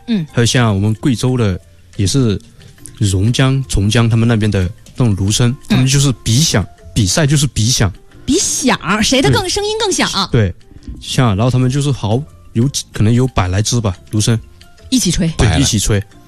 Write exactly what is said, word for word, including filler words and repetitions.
嗯， 还有像我们贵州的也是榕江、从江他们那边的那种芦笙，他们就是比响，比赛就是比响， 比响，谁的更声音更响？ 对，像然后他们就是好有可能有百来只吧，芦笙一起吹， 对，一起吹。